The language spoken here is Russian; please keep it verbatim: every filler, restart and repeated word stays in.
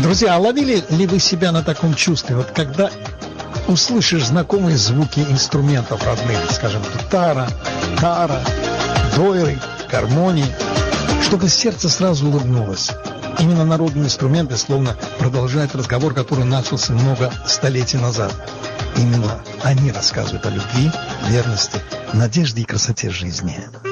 Друзья, а ловили ли вы себя на таком чувстве? Вот когда услышишь знакомые звуки инструментов родных, скажем, гитара, тара, дойры, гармонии, чтобы сердце сразу улыбнулось. Именно народные инструменты словно продолжают разговор, который начался много столетий назад. Именно они рассказывают о любви, верности, надежде и красоте жизни.